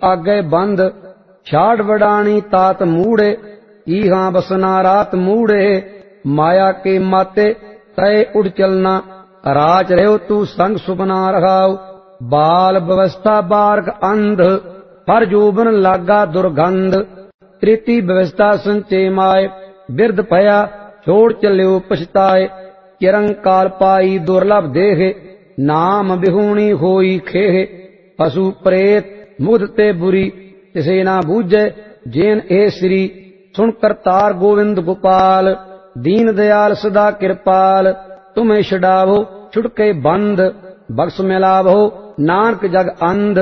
आगे बंद। छाड़ वडाणी तात मूड़े, ईहां बसना रात मूड़े। माया के माते तय उड़ चलना, राज रहो तू संग सुपना रखाओ। बाल व्यवस्था बारक अंध, पर जोबन लागा दुर्गंध। तृतीय व्यवस्था संचे माए, बिरध भया छोड़ चल्यो पछताए। चिरंकाल पाई दुर्लभ देह, नाम बिहूणी होई खेह। पशु प्रेत मुग्ध ते बुरी, तिसे ना बूझे जेन ए श्री। सुन करतार गोविंद गोपाल, दीन दयाल सदा कृपाल। तुम्हें छुड़ावो छुड़के बंद, बख्श मिलावो नानक जग अंध।